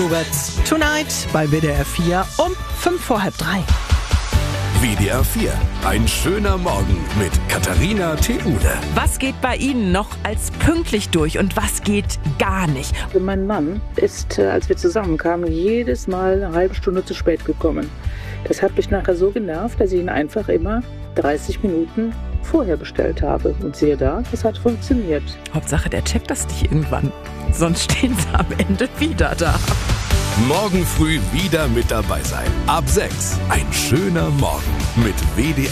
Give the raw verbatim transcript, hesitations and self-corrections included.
Schuberts Tonight bei W D R vier um fünf vor halb drei. W D R vier, ein schöner Morgen mit Katharina Theule. Was geht bei Ihnen noch als pünktlich durch und was geht gar nicht? Mein Mann ist, als wir zusammenkamen, jedes Mal eine halbe Stunde zu spät gekommen. Das hat mich nachher so genervt, dass ich ihn einfach immer dreißig Minuten vorher bestellt habe. Und siehe da, das hat funktioniert. Hauptsache, der checkt das nicht irgendwann. Sonst stehen sie am Ende wieder da. Morgen früh wieder mit dabei sein. Ab sechs, ein schöner Morgen mit W D R